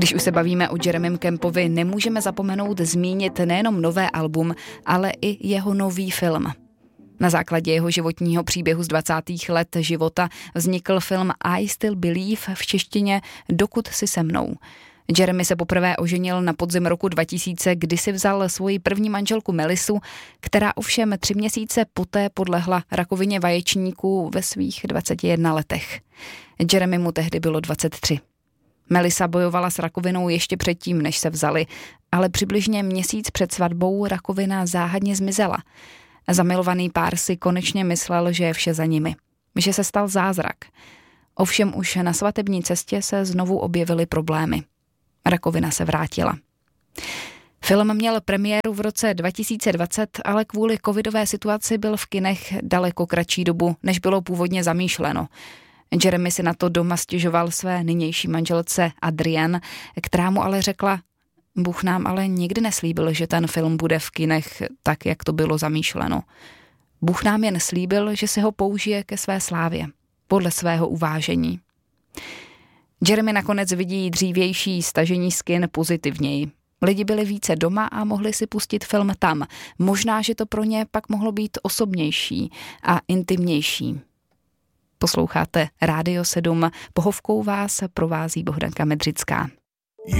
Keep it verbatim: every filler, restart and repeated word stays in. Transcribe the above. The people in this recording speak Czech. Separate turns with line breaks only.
Když už se bavíme o Jeremym Campovi, nemůžeme zapomenout zmínit nejenom nové album, ale i jeho nový film. Na základě jeho životního příběhu z dvacátých let života vznikl film I Still Believe, v češtině Dokud si se mnou. Jeremy se poprvé oženil na podzim roku dva tisíce, kdy si vzal svoji první manželku Melisu, která ovšem tři měsíce poté podlehla rakovině vaječníků ve svých dvaceti jedné letech. Jeremy mu tehdy bylo dvacet tři. Melisa bojovala s rakovinou ještě předtím, než se vzali, ale přibližně měsíc před svatbou rakovina záhadně zmizela. Zamilovaný pár si konečně myslel, že je vše za nimi, že se stal zázrak. Ovšem už na svatební cestě se znovu objevily problémy. Rakovina se vrátila. Film měl premiéru v roce dva tisíce dvacet, ale kvůli covidové situaci byl v kinech daleko kratší dobu, než bylo původně zamýšleno. Jeremy si na to doma stěžoval své nynější manželce Adrienne, která mu ale řekla: Bůh nám ale nikdy neslíbil, že ten film bude v kinech tak, jak to bylo zamýšleno. Bůh nám jen slíbil, že se ho použije ke své slávě, podle svého uvážení. Jeremy nakonec vidí dřívější stažení z kin pozitivněji. Lidi byli více doma a mohli si pustit film tam. Možná, že to pro ně pak mohlo být osobnější a intimnější. Posloucháte Rádio sedm, pohovkou vás provází Bohdanka Medřická.